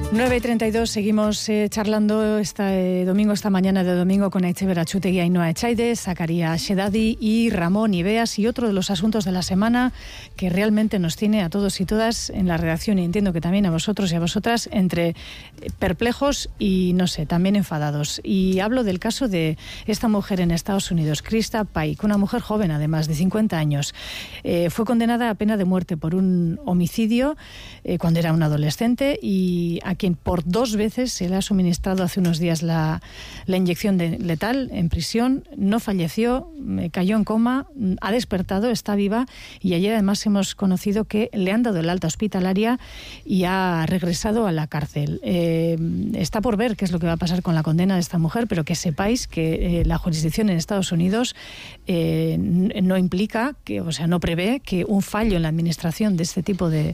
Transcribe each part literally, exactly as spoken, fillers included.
nueve y treinta y dos, seguimos eh, charlando este eh, domingo, esta mañana de domingo, con Aitziber Achutegui, Ainhoa Echaide, Zacaria Shedadi y Ramón Ibeas, y otro de los asuntos de la semana que realmente nos tiene a todos y todas en la redacción, y entiendo que también a vosotros y a vosotras, entre perplejos y, no sé, también enfadados. Y hablo del caso de esta mujer en Estados Unidos, Krista Paik, una mujer joven, además, de cincuenta años. Eh, fue condenada a pena de muerte por un homicidio eh, cuando era una adolescente, y a quien por dos veces se le ha suministrado hace unos días la, la inyección de letal en prisión. No falleció, cayó en coma, ha despertado, está viva, y ayer además hemos conocido que le han dado el alta hospitalaria y ha regresado a la cárcel. Eh, está por ver qué es lo que va a pasar con la condena de esta mujer, pero que sepáis que eh, la jurisdicción en Estados Unidos eh, no implica, que, o sea, no prevé que un fallo en la administración de este tipo de,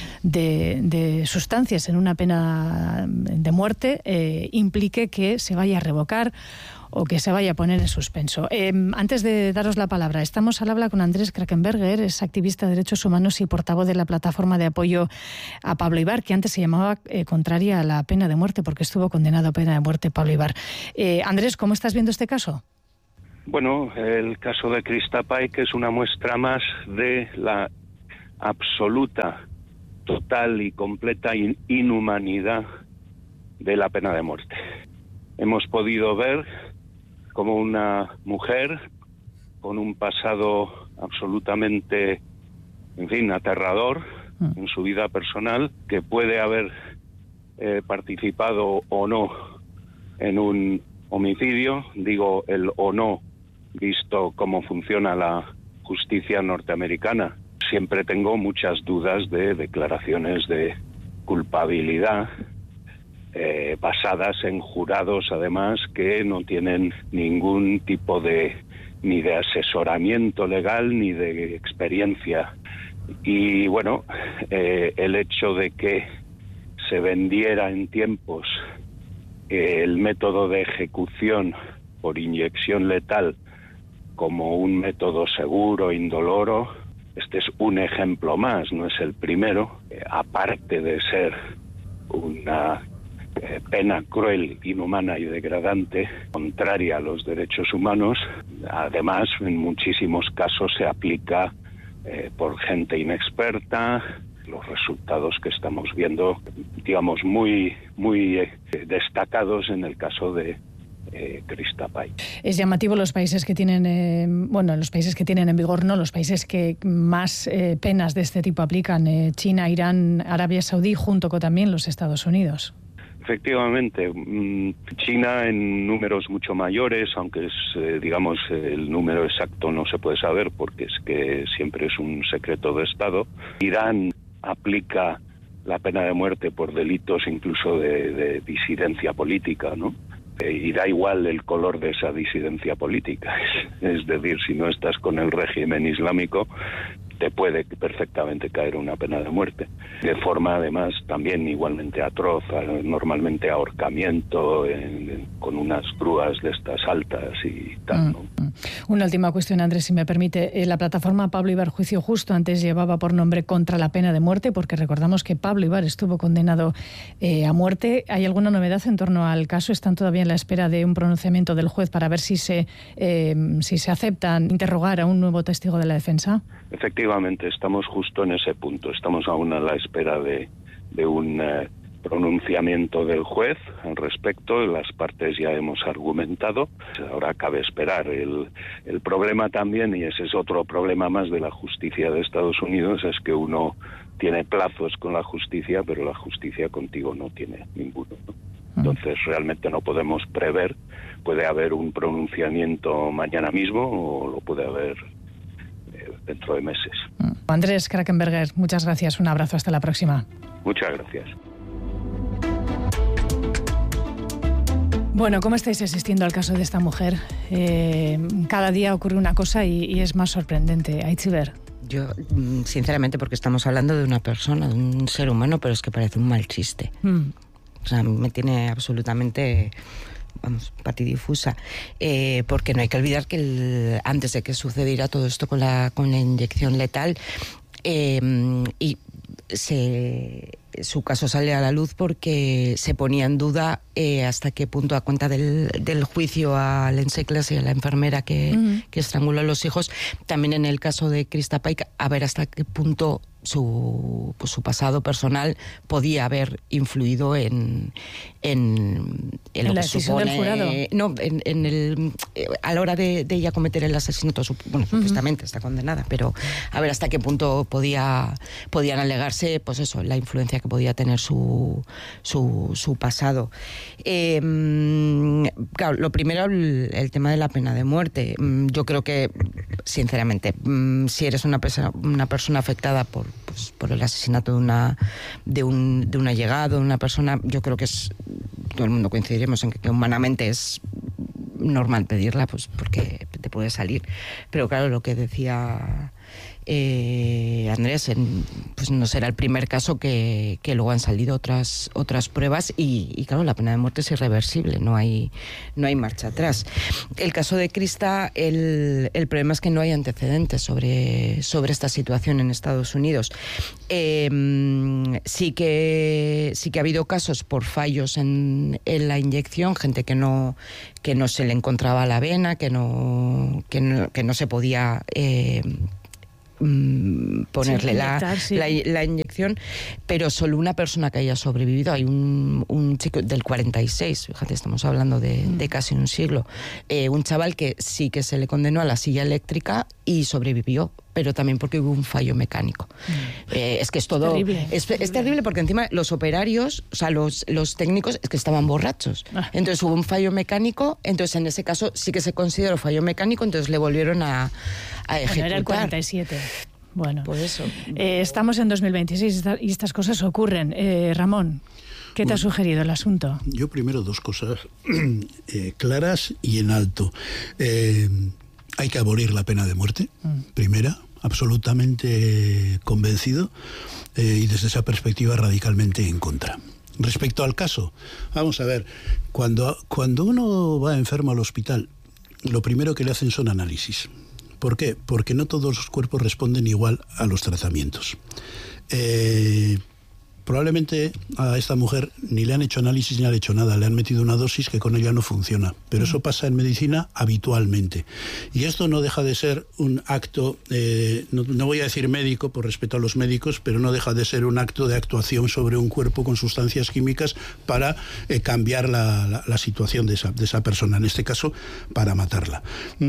de, de sustancias en una pena de muerte eh, implique que se vaya a revocar o que se vaya a poner en suspenso. Eh, antes de daros la palabra, estamos al habla con Andrés Krakemberger, es activista de derechos humanos y portavoz de la plataforma de apoyo a Pablo Ibar, que antes se llamaba eh, contraria a la pena de muerte, porque estuvo condenado a pena de muerte Pablo Ibar. Eh, Andrés, ¿cómo estás viendo este caso? Bueno, el caso de Krista Paik es una muestra más de la absoluta, total y completa in- inhumanidad de la pena de muerte. Hemos podido ver como una mujer con un pasado absolutamente, en fin, aterrador en su vida personal, que puede haber eh, participado o no en un homicidio, digo el o no, visto cómo funciona la justicia norteamericana. Siempre tengo muchas dudas de declaraciones de culpabilidad eh, basadas en jurados, además, que no tienen ningún tipo de ni de asesoramiento legal ni de experiencia. Y bueno, eh, el hecho de que se vendiera en tiempos eh, el método de ejecución por inyección letal como un método seguro, indoloro, este es un ejemplo más, no es el primero. Eh, aparte de ser una eh, pena cruel, inhumana y degradante, contraria a los derechos humanos, además en muchísimos casos se aplica eh, por gente inexperta. Los resultados que estamos viendo, digamos, muy, muy eh, destacados en el caso de Eh, Krista Paik. Es llamativo los países que tienen, eh, bueno, los países que tienen en vigor, no, los países que más eh, penas de este tipo aplican, eh, China, Irán, Arabia Saudí, junto con también los Estados Unidos. Efectivamente, China en números mucho mayores, aunque es, eh, digamos, el número exacto no se puede saber porque es que siempre es un secreto de Estado. Irán aplica la pena de muerte por delitos incluso de, de disidencia política, ¿no? Y da igual el color de esa disidencia política. Es decir, si no estás con el régimen islámico, te puede perfectamente caer una pena de muerte. De forma, además, también igualmente atroz, normalmente ahorcamiento, en, con unas grúas de estas altas y tal, ¿no? Mm. Una última cuestión, Andrés, si me permite. La plataforma Pablo Ibar Juicio Justo antes llevaba por nombre Contra la Pena de Muerte, porque recordamos que Pablo Ibar estuvo condenado eh, a muerte. ¿Hay alguna novedad en torno al caso? ¿Están todavía en la espera de un pronunciamiento del juez para ver si se, eh, si se aceptan interrogar a un nuevo testigo de la defensa? Efectivamente, estamos justo en ese punto. Estamos aún a la espera de, de un eh, pronunciamiento del juez al respecto. Las partes ya hemos argumentado. Ahora cabe esperar. El, el problema también, y ese es otro problema más de la justicia de Estados Unidos, es que uno tiene plazos con la justicia, pero la justicia contigo no tiene ninguno, ¿no? Entonces realmente no podemos prever. Puede haber un pronunciamiento mañana mismo o lo puede haber dentro de meses. Andrés Krakemberger, muchas gracias. Un abrazo, hasta la próxima. Muchas gracias. Bueno, ¿cómo estáis asistiendo al caso de esta mujer? Eh, cada día ocurre una cosa y, y es más sorprendente. Aitziber. Yo, sinceramente, porque estamos hablando de una persona, de un ser humano, pero es que parece un mal chiste. Mm. O sea, me tiene absolutamente, vamos, patidifusa, eh, porque no hay que olvidar que el, antes de que sucediera todo esto con la con la inyección letal, eh, y se su caso sale a la luz porque se ponía en duda eh, hasta qué punto, a cuenta del, del juicio a Lindsay Clase y a la enfermera que, uh-huh. que estranguló a los hijos, también en el caso de Krista Paik, a ver hasta qué punto su, pues, su pasado personal podía haber influido en, en, en lo ¿En la que decisión supone, del jurado? no, en, en el, a la hora de, de ella cometer el asesinato. Bueno, uh-huh. supuestamente está condenada, pero a ver hasta qué punto podía podían alegarse, pues eso, la influencia que podía tener su su, su pasado. Eh, claro, lo primero, el, el tema de la pena de muerte. Yo creo que, sinceramente, si eres una persona, una persona afectada por, pues, por el asesinato de una de un de un allegado, de una persona, yo creo que es, todo el mundo coincidiremos en que, que humanamente es normal pedirla, pues porque te puede salir. Pero claro, lo que decía eh, Andrés, en, pues no será el primer caso que, que luego han salido otras otras pruebas y, y claro, la pena de muerte es irreversible, no hay no hay marcha atrás. El caso de Krista, el, el problema es que no hay antecedentes sobre, sobre esta situación en Estados Unidos. Eh, sí que sí que ha habido casos por fallos en, en la inyección, gente que no que no se le encontraba la vena, que no que no, que no se podía eh, ponerle sí, inyectar, la, sí. la, la inyección, pero solo una persona que haya sobrevivido. Hay un, un chico del cuarenta y seis, fíjate, estamos hablando de, mm. de casi un siglo, eh, un chaval que sí que se le condenó a la silla eléctrica y sobrevivió, pero también porque hubo un fallo mecánico. Mm. Eh, es que es todo... Terrible, es, terrible. es terrible porque encima los operarios, o sea, los, los técnicos, es que estaban borrachos. Ah. Entonces hubo un fallo mecánico, entonces en ese caso sí que se consideró fallo mecánico, entonces le volvieron a, a ejecutar. Bueno, era el cuarenta y siete. Bueno, por eso. Eh, estamos en dos mil veintiséis y estas cosas ocurren. Eh, Ramón, ¿qué te bueno, ha sugerido el asunto? Yo primero dos cosas eh, claras y en alto. Eh, hay que abolir la pena de muerte, mm. primera, absolutamente convencido eh, y desde esa perspectiva radicalmente en contra. Respecto al caso, vamos a ver, cuando, cuando uno va enfermo al hospital, lo primero que le hacen son análisis. ¿Por qué? Porque no todos los cuerpos responden igual a los tratamientos. Eh, probablemente a esta mujer ni le han hecho análisis ni le han hecho nada, le han metido una dosis que con ella no funciona. Pero eso pasa en medicina habitualmente. Y esto no deja de ser un acto, eh, no, no voy a decir médico por respeto a los médicos, pero no deja de ser un acto de actuación sobre un cuerpo con sustancias químicas para eh, cambiar la, la, la situación de esa, de esa persona, en este caso para matarla.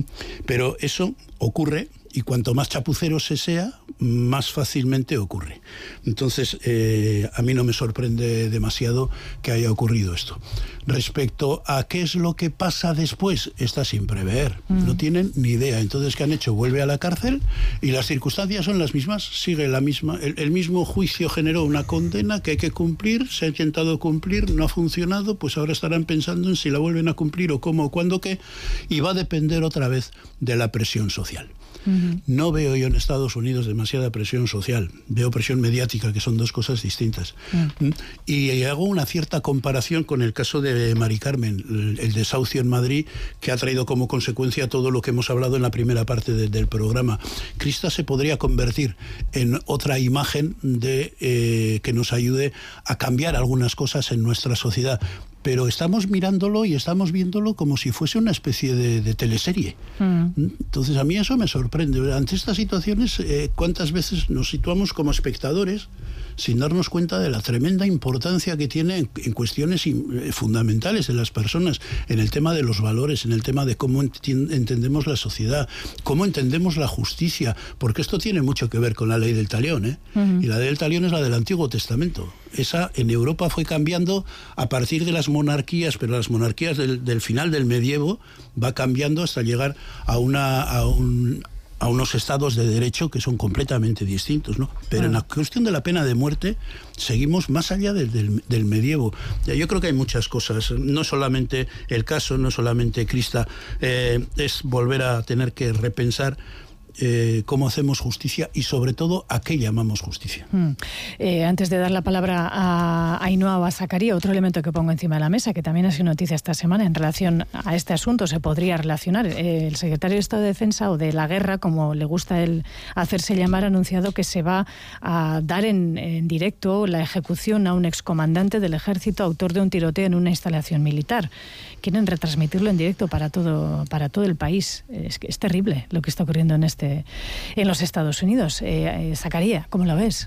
Pero eso ocurre, y cuanto más chapucero se sea, más fácilmente ocurre. Entonces, eh, a mí no me sorprende demasiado que haya ocurrido esto. Respecto a qué es lo que pasa después, está sin prever. Mm. No tienen ni idea. Entonces, ¿qué han hecho? Vuelve a la cárcel y las circunstancias son las mismas. Sigue la misma. El, el mismo juicio generó una condena que hay que cumplir. Se ha intentado cumplir, no ha funcionado. Pues ahora estarán pensando en si la vuelven a cumplir o cómo o cuándo qué. Y va a depender otra vez de la presión social. Uh-huh. No veo yo en Estados Unidos demasiada presión social, veo presión mediática, que son dos cosas distintas. Uh-huh. Y hago una cierta comparación con el caso de Mari Carmen, el, el desahucio en Madrid, que ha traído como consecuencia todo lo que hemos hablado en la primera parte de, del programa. Krista se podría convertir en otra imagen de eh, que nos ayude a cambiar algunas cosas en nuestra sociedad. Pero estamos mirándolo y estamos viéndolo como si fuese una especie de, de teleserie. Mm. Entonces a mí eso me sorprende. Ante estas situaciones, eh, ¿cuántas veces nos situamos como espectadores sin darnos cuenta de la tremenda importancia que tiene en, en cuestiones in, fundamentales de las personas, en el tema de los valores, en el tema de cómo enti- entendemos la sociedad, cómo entendemos la justicia? Porque esto tiene mucho que ver con la ley del talión, ¿eh? Mm. Y la ley del talión es la del Antiguo Testamento. Esa en Europa fue cambiando a partir de las monarquías, pero las monarquías del, del final del medievo va cambiando hasta llegar a una a un a unos estados de derecho que son completamente distintos, ¿no? Pero ah. en la cuestión de la pena de muerte seguimos más allá del, del, del medievo. Yo creo que hay muchas cosas, no solamente el caso, no solamente Krista, eh, es volver a tener que repensar eh, cómo hacemos justicia y sobre todo a qué llamamos justicia. Mm. Eh, antes de dar la palabra a Ainhoa o a Zacaría, otro elemento que pongo encima de la mesa, que también ha sido noticia esta semana en relación a este asunto, se podría relacionar. Eh, el secretario de Estado de Defensa, o de la Guerra, como le gusta a él hacerse llamar, ha anunciado que se va a dar en, en directo la ejecución a un excomandante del ejército autor de un tiroteo en una instalación militar. Quieren retransmitirlo en directo para todo, para todo el país. Es, es terrible lo que está ocurriendo en este, en los Estados Unidos. Eh, eh, Zacaría, ¿cómo lo ves?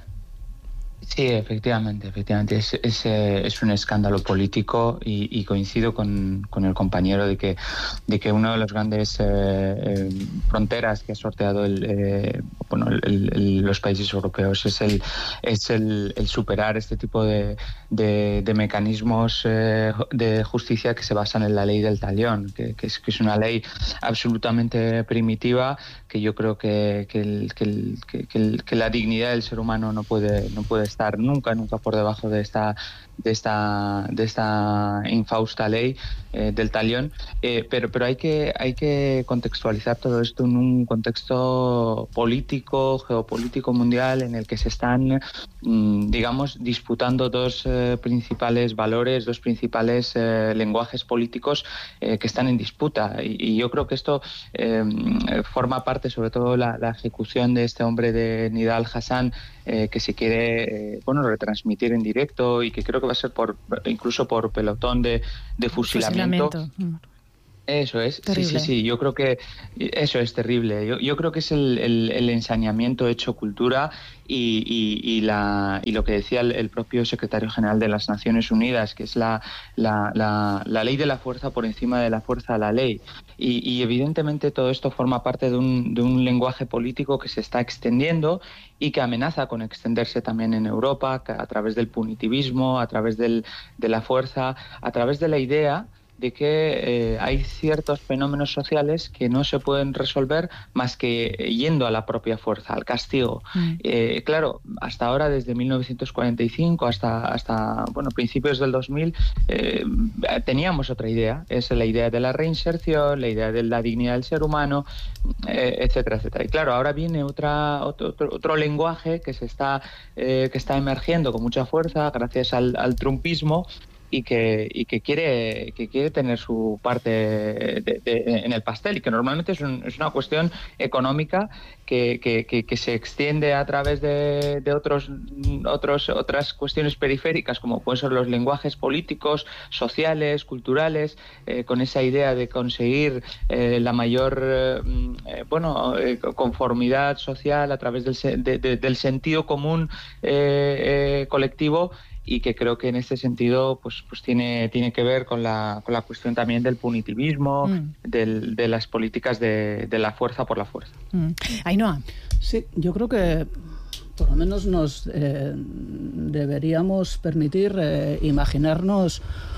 Sí, efectivamente, efectivamente es, es, es un escándalo político y, y coincido con, con el compañero de que, de que una de las grandes eh, eh, fronteras que ha sorteado el, eh, bueno, el, el, los países europeos es el, es el, el superar este tipo de, de, de mecanismos eh, de justicia que se basan en la ley del talión, que, que, es, que es una ley absolutamente primitiva, que yo creo que, que, el, que, el, que, el, que la dignidad del ser humano no puede, no puede estar nunca, nunca por debajo de esta, de esta, de esta infausta ley eh, del talión, eh, pero, pero hay que, hay que contextualizar todo esto en un contexto político, geopolítico mundial, en el que se están, mmm, digamos, disputando dos eh, principales valores, dos principales eh, lenguajes políticos eh, que están en disputa, y, y yo creo que esto eh, forma parte, sobre todo la, la ejecución de este hombre de Nida al-Hassan, eh, que se quiere eh, bueno, retransmitir en directo, y que creo que va a ser por incluso por pelotón de, de fusilamiento. fusilamiento. Eso es, terrible. sí, sí, sí, yo creo que eso es terrible. Yo, yo creo que es el, el, el ensañamiento hecho cultura, y, y, y, la, y lo que decía el, el propio secretario general de las Naciones Unidas, que es la, la, la, la ley de la fuerza por encima de la fuerza de la ley. Y, y evidentemente todo esto forma parte de un, de un lenguaje político que se está extendiendo y que amenaza con extenderse también en Europa a través del punitivismo, a través del, de la fuerza, a través de la idea de que eh, hay ciertos fenómenos sociales que no se pueden resolver más que yendo a la propia fuerza, al castigo. Mm. Eh, claro, hasta ahora, desde mil novecientos cuarenta y cinco hasta, hasta bueno, principios del dos mil, eh, teníamos otra idea. Es la idea de la reinserción, la idea de la dignidad del ser humano, eh, etcétera, etcétera. Y claro, ahora viene otra, otro, otro, otro lenguaje que, se está, eh, que está emergiendo con mucha fuerza gracias al, al trumpismo, y que, y que quiere que quiere tener su parte de, de, en el pastel, y que normalmente es, un, es una cuestión económica que, que, que, que se extiende a través de, de otros, otros otras cuestiones periféricas, como pueden ser los lenguajes políticos, sociales, culturales, eh, con esa idea de conseguir eh, la mayor eh, bueno eh, conformidad social a través del, de, de, del sentido común eh, eh, colectivo, y que creo que en este sentido pues pues tiene tiene que ver con la con la cuestión también del punitivismo, mm. del, de las políticas de, de la fuerza por la fuerza. Mm. Ainhoa. Sí, yo creo que por lo menos nos eh, deberíamos permitir eh, imaginarnos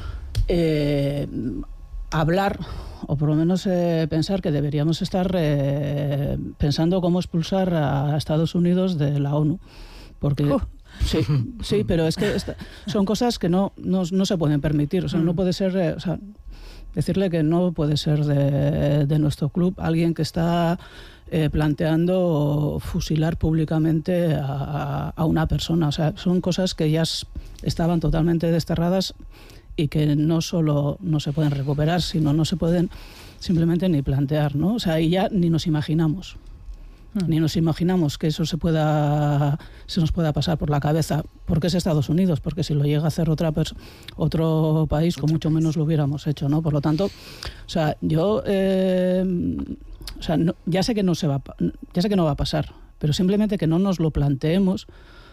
eh, hablar, o por lo menos eh, pensar que deberíamos estar eh, pensando cómo expulsar a Estados Unidos de la ONU, porque uh. Sí, sí, pero es que esta, son cosas que no, no, no se pueden permitir. O sea, no puede ser, eh, o sea, decirle que no puede ser de, de nuestro club alguien que está eh, planteando fusilar públicamente a, a una persona. O sea, son cosas que ya estaban totalmente desterradas y que no solo no se pueden recuperar, sino no se pueden simplemente ni plantear, ¿no? O sea, y ya ni nos imaginamos. Ni nos imaginamos que eso se pueda se nos pueda pasar por la cabeza, porque es Estados Unidos, porque si lo llega a hacer otra pers- otro país, con mucho menos lo hubiéramos hecho, ¿no? Por lo tanto, o sea, yo eh, o sea, no, ya sé que no se va, ya sé que no va a pasar, pero simplemente que no nos lo planteemos,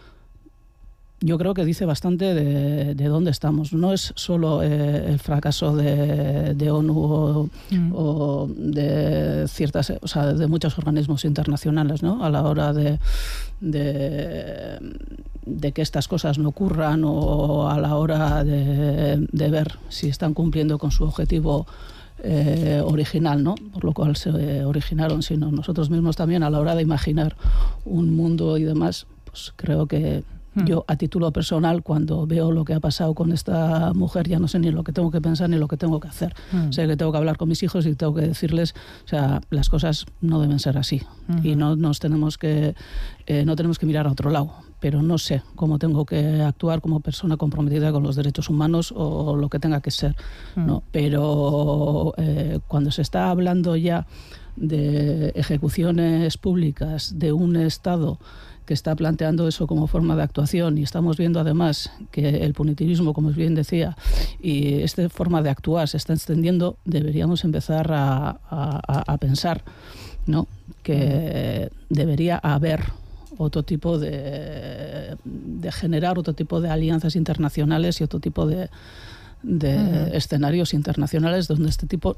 yo creo que dice bastante de, de dónde estamos. No es solo eh, el fracaso de, de ONU o, mm. o de ciertas, o sea, de muchos organismos internacionales, ¿no? A la hora de, de, de que estas cosas no ocurran, o a la hora de, de ver si están cumpliendo con su objetivo eh, original, ¿no? Por lo cual se eh, originaron, sino nosotros mismos también a la hora de imaginar un mundo y demás, pues creo que Mm. Yo, a título personal, cuando veo lo que ha pasado con esta mujer, ya no sé ni lo que tengo que pensar ni lo que tengo que hacer. Mm. Sé que tengo que hablar con mis hijos y tengo que decirles, o sea, las cosas no deben ser así. Mm. Y no nos tenemos que, eh, no tenemos que mirar a otro lado. Pero no sé cómo tengo que actuar como persona comprometida con los derechos humanos o lo que tenga que ser. Mm. ¿no? Pero eh, cuando se está hablando ya de ejecuciones públicas de un Estado que está planteando eso como forma de actuación, y estamos viendo además que el punitivismo, como bien decía, y esta forma de actuar se está extendiendo, deberíamos empezar a, a, a pensar, ¿no?, que debería haber otro tipo de, de generar otro tipo de alianzas internacionales y otro tipo de, de uh-huh. escenarios internacionales donde este tipo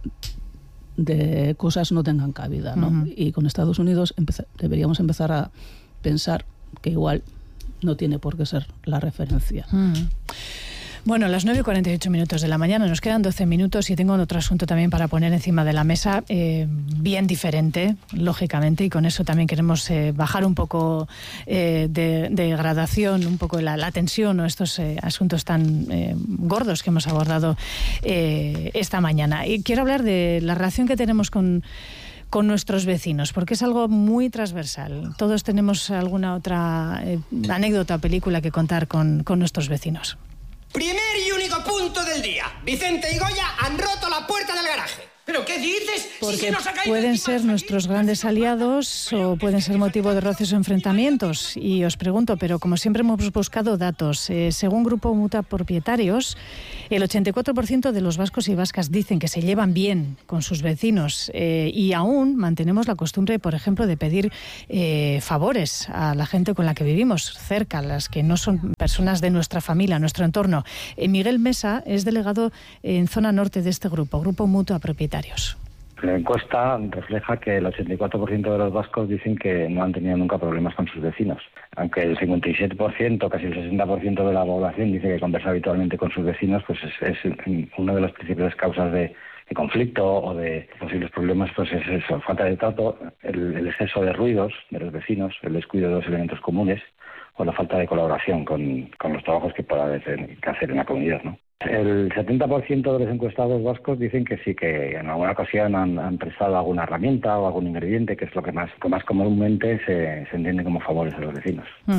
de cosas no tengan cabida, ¿no? Uh-huh. Y con Estados Unidos empezar, deberíamos empezar a pensar que igual no tiene por qué ser la referencia. Uh-huh. Bueno, las nueve y cuarenta y ocho minutos de la mañana, nos quedan doce minutos y tengo otro asunto también para poner encima de la mesa, eh, bien diferente, lógicamente, y con eso también queremos eh, bajar un poco eh, de, de gradación, un poco la, la tensión o estos eh, asuntos tan eh, gordos que hemos abordado eh, esta mañana. Y quiero hablar de la relación que tenemos con... con nuestros vecinos, porque es algo muy transversal. Todos tenemos alguna otra eh, anécdota o película que contar con, con nuestros vecinos. Primer y único punto del día. Vicente y Goya han roto la puerta del garaje. ¿Pero qué dices? Porque si nos pueden ser nuestros grandes aliados o pueden ser motivo de roces o enfrentamientos. Y os pregunto, pero como siempre hemos buscado datos, eh, según Grupo Mutua Propietarios, el ochenta y cuatro por ciento de los vascos y vascas dicen que se llevan bien con sus vecinos eh, y aún mantenemos la costumbre, por ejemplo, de pedir eh, favores a la gente con la que vivimos cerca, las que no son personas de nuestra familia, nuestro entorno. Eh, Miguel Mesa es delegado en zona norte de este grupo, Grupo Mutua Propietarios. La encuesta refleja que el ochenta y cuatro por ciento de los vascos dicen que no han tenido nunca problemas con sus vecinos, aunque el cincuenta y siete por ciento, casi el sesenta por ciento de la población dice que conversa habitualmente con sus vecinos, pues es, es una de las principales causas de, de conflicto o de posibles problemas, pues es eso, falta de trato, el, el exceso de ruidos de los vecinos, el descuido de los elementos comunes o la falta de colaboración con, con los trabajos que pueda haber que hacer en la comunidad, ¿no? El setenta por ciento de los encuestados vascos dicen que sí, que en alguna ocasión han, han prestado alguna herramienta o algún ingrediente, que es lo que más, que más comúnmente se, se entiende como favores a los vecinos. Mm.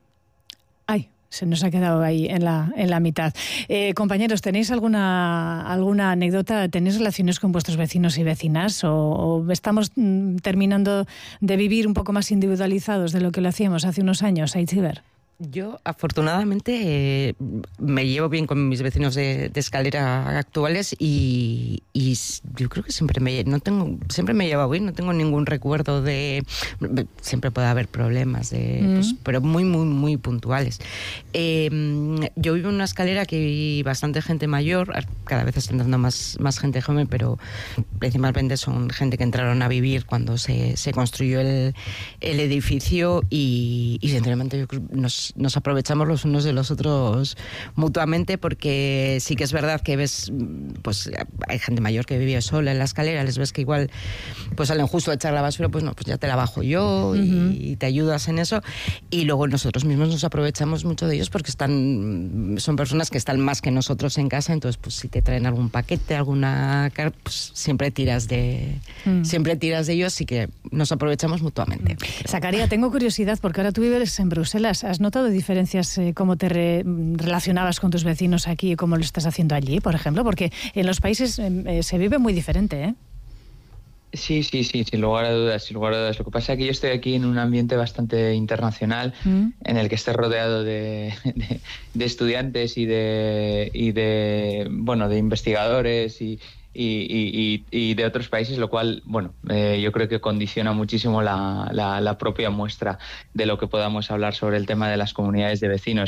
Ay, se nos ha quedado ahí en la, en la mitad. Eh, compañeros, ¿tenéis alguna, alguna anécdota? ¿Tenéis relaciones con vuestros vecinos y vecinas? ¿O, o estamos mm, terminando de vivir un poco más individualizados de lo que lo hacíamos hace unos años, Aitziber? Yo, afortunadamente, eh, me llevo bien con mis vecinos de, de escalera actuales y, y yo creo que siempre me, no tengo, siempre me he llevado bien, no tengo ningún recuerdo de... Siempre puede haber problemas, de, mm. pues, pero muy, muy, muy puntuales. Eh, yo vivo en una escalera que hay bastante gente mayor, cada vez está entrando más, más gente joven, pero principalmente son gente que entraron a vivir cuando se, se construyó el, el edificio y, y sinceramente yo creo nos nos aprovechamos los unos de los otros mutuamente, porque sí que es verdad que ves, pues hay gente mayor que vive sola en la escalera, les ves que igual pues salen justo a echar la basura, pues no, pues ya te la bajo yo. Uh-huh. y, y te ayudas en eso, y luego nosotros mismos nos aprovechamos mucho de ellos porque están, son personas que están más que nosotros en casa, entonces pues si te traen algún paquete, alguna, pues siempre tiras de uh-huh. siempre tiras de ellos, y que nos aprovechamos mutuamente. Uh-huh. Zacarías, tengo curiosidad porque ahora tú vives en Bruselas, ¿has notado diferencias eh, cómo te re- relacionabas con tus vecinos aquí y cómo lo estás haciendo allí, por ejemplo? Porque en los países eh, se vive muy diferente, ¿eh? Sí, sí, sí, sin lugar a dudas, sin lugar a dudas. Lo que pasa es que yo estoy aquí en un ambiente bastante internacional, mm. en el que estoy rodeado de, de, de estudiantes y de, y de, bueno, de investigadores y Y, y, y de otros países, lo cual, bueno, eh, yo creo que condiciona muchísimo la, la, la propia muestra de lo que podamos hablar sobre el tema de las comunidades de vecinos.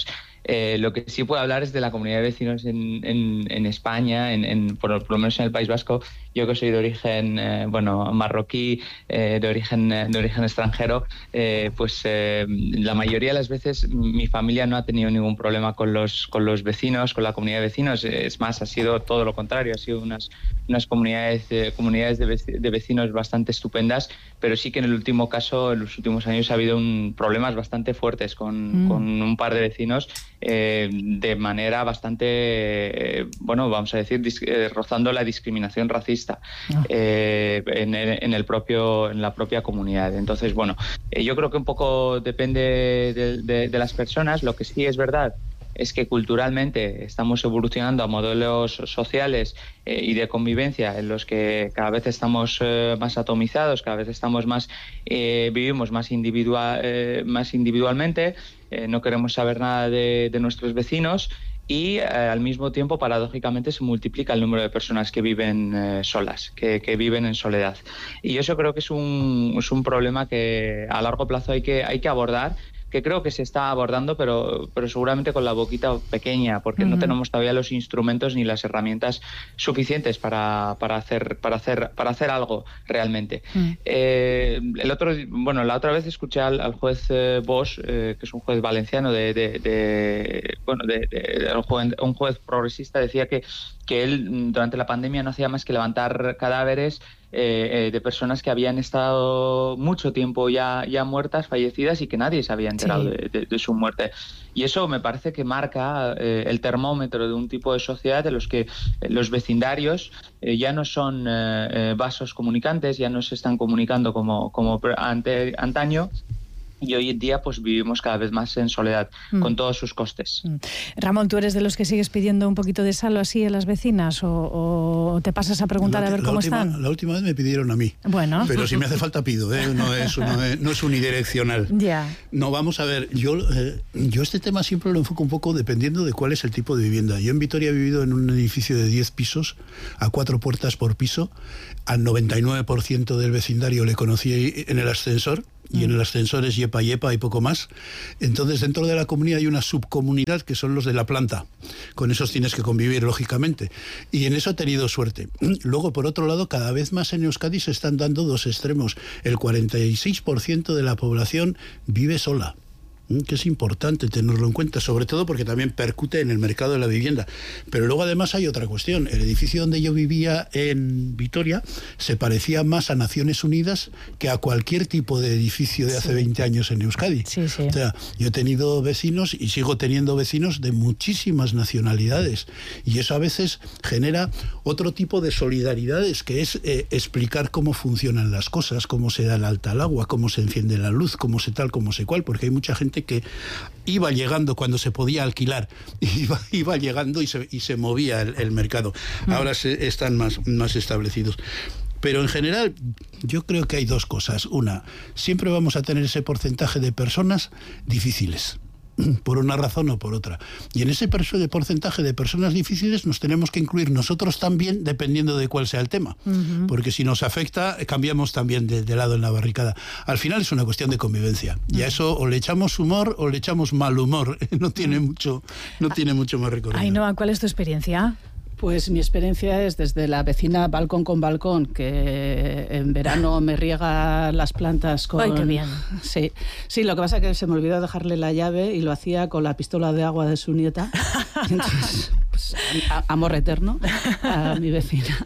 Eh, lo que sí puedo hablar es de la comunidad de vecinos en, en, en España, en, en, por, por lo menos en el País Vasco. Yo que soy de origen eh, bueno, marroquí, eh, de, origen, de origen extranjero, eh, pues eh, la mayoría de las veces mi familia no ha tenido ningún problema con los, con los vecinos, con la comunidad de vecinos. Es más, ha sido todo lo contrario, ha sido unas, unas comunidades, eh, comunidades de vecinos bastante estupendas, pero sí que en el último caso, en los últimos años, ha habido un, problemas bastante fuertes con, mm. con un par de vecinos eh, de manera bastante, eh, bueno, vamos a decir, dis, eh, rozando la discriminación racista. Oh. Eh, en, en, el propio, en la propia comunidad. Entonces, bueno, eh, yo creo que un poco depende de, de, de las personas. Lo que sí es verdad es que culturalmente estamos evolucionando a modelos sociales eh, y de convivencia en los que cada vez estamos eh, más atomizados, cada vez estamos más eh, vivimos más individual, eh, más individualmente, eh, no queremos saber nada de, de nuestros vecinos. Y eh, al mismo tiempo, paradójicamente, se multiplica el número de personas que viven eh, solas, que, que viven en soledad. Y eso creo que es un, es un problema que a largo plazo hay que, hay que abordar, que creo que se está abordando, pero, pero seguramente con la boquita pequeña, porque uh-huh. no tenemos todavía los instrumentos ni las herramientas suficientes para, para, hacer, para, hacer, para hacer algo realmente. Uh-huh. Eh, el otro, bueno, la otra vez escuché al, al juez eh, Bosch, eh, que es un juez valenciano, de, de, de, bueno, de, de, de un, juez, un juez progresista, decía que, que él durante la pandemia no hacía más que levantar cadáveres Eh, eh, de personas que habían estado mucho tiempo ya, ya muertas, fallecidas, y que nadie se había enterado sí. de, de, de su muerte. Y eso me parece que marca eh, el termómetro de un tipo de sociedad en los que eh, los vecindarios eh, ya no son eh, eh, vasos comunicantes, ya no se están comunicando como, como ante, antaño. Y hoy en día pues vivimos cada vez más en soledad, mm. con todos sus costes. Mm. Ramón, ¿tú eres de los que sigues pidiendo un poquito de sal o así a las vecinas? ¿O, o te pasas a preguntar la, a ver cómo última, están? La última vez me pidieron a mí. Bueno. Pero si me hace falta pido, ¿eh? no, es, no, es, no es unidireccional. Ya. No, vamos a ver, yo, eh, yo este tema siempre lo enfoco un poco dependiendo de cuál es el tipo de vivienda. Yo en Vitoria he vivido en un edificio de diez pisos, a cuatro puertas por piso. Al noventa y nueve por ciento del vecindario le conocí en el ascensor, y en el ascensor es yepa yepa y poco más. Entonces dentro de la comunidad hay una subcomunidad que son los de la planta. Con esos tienes que convivir, lógicamente. Y en eso he tenido suerte. Luego, por otro lado, cada vez más en Euskadi se están dando dos extremos. El cuarenta y seis por ciento de la población vive sola, que es importante tenerlo en cuenta, sobre todo porque también percute en el mercado de la vivienda. Pero luego además hay otra cuestión. El edificio donde yo vivía en Vitoria se parecía más a Naciones Unidas que a cualquier tipo de edificio de hace sí. veinte años en Euskadi. Sí, sí. O sea, yo he tenido vecinos y sigo teniendo vecinos de muchísimas nacionalidades, y eso a veces genera otro tipo de solidaridades, que es eh, explicar cómo funcionan las cosas, cómo se da el alta al agua, cómo se enciende la luz, cómo se tal, cómo se cual, porque hay mucha gente que iba llegando cuando se podía alquilar, iba, iba llegando y se, y se movía el, el mercado. Ahora se, están más, más establecidos. Pero en general yo creo que hay dos cosas. Una, siempre vamos a tener ese porcentaje de personas difíciles, por una razón o por otra. Y en ese porcentaje de personas difíciles nos tenemos que incluir nosotros también, dependiendo de cuál sea el tema. Uh-huh. Porque si nos afecta, cambiamos también de, de lado en la barricada. Al final es una cuestión de convivencia. Uh-huh. Y a eso o le echamos humor o le echamos mal humor. No tiene mucho, no tiene mucho más recorrido. Ainhoa, ¿cuál es tu experiencia? Pues mi experiencia es desde la vecina balcón con balcón, que en verano me riega las plantas con... ¡Ay, qué bien! Sí, sí, lo que pasa es que se me olvidó dejarle la llave y lo hacía con la pistola de agua de su nieta. Entonces, pues, a, amor eterno a mi vecina.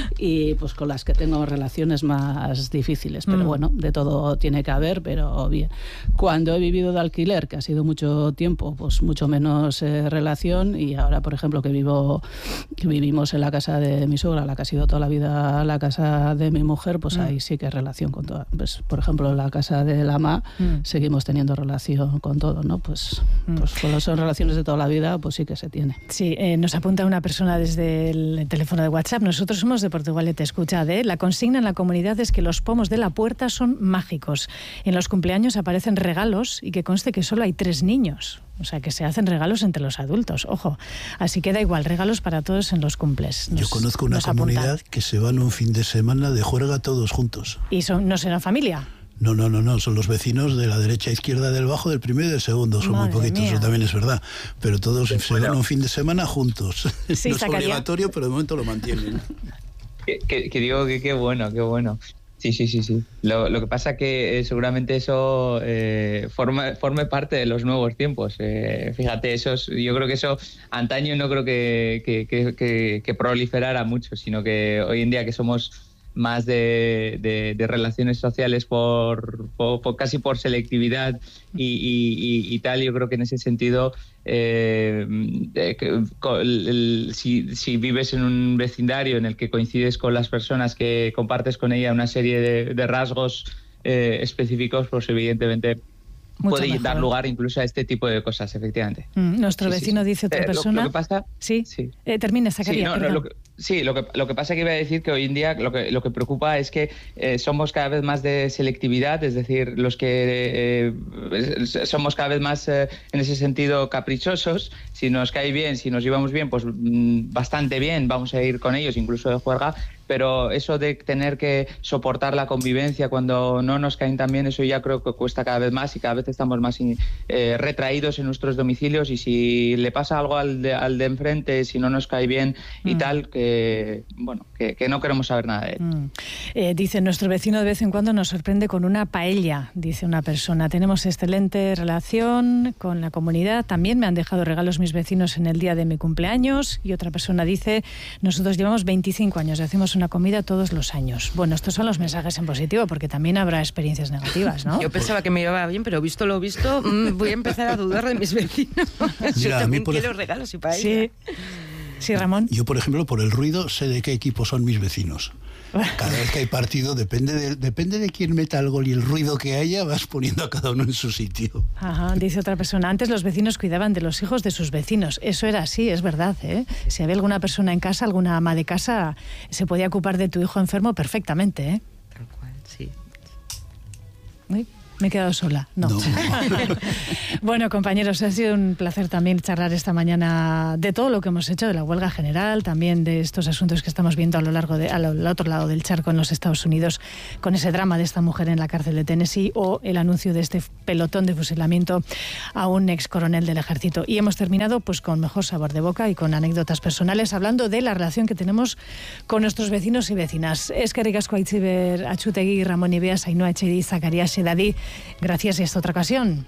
Y pues con las que tengo relaciones más difíciles. Pero mm. bueno, de todo tiene que haber, pero bien. Cuando he vivido de alquiler, que ha sido mucho tiempo, pues mucho menos eh, relación. Y ahora, por ejemplo, que vivo... que vivimos en la casa de mi suegra, la que ha sido toda la vida la casa de mi mujer, pues mm. ahí sí que hay relación con todo. Pues, por ejemplo, en la casa de la Ma mm. seguimos teniendo relación con todo, ¿no? Pues, mm. pues cuando son relaciones de toda la vida, pues sí que se tiene. Sí, eh, nos apunta una persona desde el teléfono de WhatsApp. Nosotros somos de Portugal y te escucha, ¿eh? La consigna en la comunidad es que los pomos de la puerta son mágicos. En los cumpleaños aparecen regalos y que conste que solo hay tres niños. O sea, que se hacen regalos entre los adultos, ojo. Así que da igual, regalos para todos en los cumples. Nos, Yo conozco una comunidad apunta. que se van un fin de semana de juerga todos juntos. ¿Y son, no será familia? No, no, no, no, son los vecinos de la derecha e izquierda del bajo, del primero y del segundo, son Madre muy poquitos, mía. Eso también es verdad, pero todos sí, se van un fin de semana juntos. Sí, no es obligatorio, pero de momento lo mantienen. Que, que, que digo que qué bueno, qué bueno. Sí, sí, sí, sí. Lo, lo que pasa que eh, seguramente eso eh, forma, forme parte de los nuevos tiempos. Eh, fíjate, eso es, yo creo que eso antaño no creo que, que, que, que, que proliferara mucho, sino que hoy en día que somos más de, de, de relaciones sociales por, por, por casi por selectividad y, y, y tal, yo creo que en ese sentido eh, eh, el, el, si, si vives en un vecindario en el que coincides con las personas, que compartes con ella una serie de, de rasgos eh, específicos, pues evidentemente Mucho puede mejor. dar lugar incluso a este tipo de cosas, efectivamente. Mm, nuestro sí, vecino sí, sí. dice otra eh, persona... Lo, lo que pasa... Sí, sí. Eh, termina, Zacarías, sí, no, no, lo que, sí, lo que, lo que pasa que iba a decir que hoy en día lo que, lo que preocupa es que eh, somos cada vez más de selectividad, es decir, los que eh, somos cada vez más eh, en ese sentido caprichosos. Si nos cae bien, si nos llevamos bien, pues mm, bastante bien, vamos a ir con ellos, incluso de juerga. Pero eso de tener que soportar la convivencia cuando no nos caen tan bien, eso ya creo que cuesta cada vez más y cada vez estamos más eh, retraídos en nuestros domicilios, y si le pasa algo al de, al de enfrente, si no nos cae bien y mm. tal, que bueno, que, que no queremos saber nada de él. Mm. Eh, dice, nuestro vecino de vez en cuando nos sorprende con una paella, dice una persona. Tenemos excelente relación con la comunidad. También me han dejado regalos mis vecinos en el día de mi cumpleaños. Y otra persona dice, nosotros llevamos veinticinco años y hacemos una comida todos los años. Bueno, estos son los mensajes en positivo, porque también habrá experiencias negativas, ¿no? Yo pensaba que me iba bien, pero visto lo visto, mmm, voy a empezar a dudar de mis vecinos. Mira, Yo a mí también por quiero ej... regalos y paella. Sí. Sí, Ramón. Yo, por ejemplo, por el ruido sé de qué equipo son mis vecinos. Cada vez que hay partido, depende de, depende de quién meta el gol y el ruido que haya, vas poniendo a cada uno en su sitio. Ajá, dice otra persona, antes los vecinos cuidaban de los hijos de sus vecinos. Eso era así, es verdad, ¿eh? Si había alguna persona en casa, alguna ama de casa, se podía ocupar de tu hijo enfermo perfectamente, ¿eh? Tal cual, sí. Uy, me he quedado sola. No. no. Bueno, compañeros, ha sido un placer también charlar esta mañana de todo lo que hemos hecho, de la huelga general, también de estos asuntos que estamos viendo a lo largo de, al otro lado del charco en los Estados Unidos, con ese drama de esta mujer en la cárcel de Tennessee, o el anuncio de este pelotón de fusilamiento a un ex coronel del ejército. Y hemos terminado pues con mejor sabor de boca y con anécdotas personales, hablando de la relación que tenemos con nuestros vecinos y vecinas. Eskerrik asko Aitziber Atxutegi, Ramón Ibeas, Ainhoa Etxeidi, Zacarías Sedadi. Gracias y hasta otra ocasión.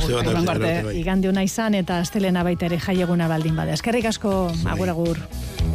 Igande ona izan eta astelena baita ere jaieguna baldin bada. Eskerrik asko, agur agur.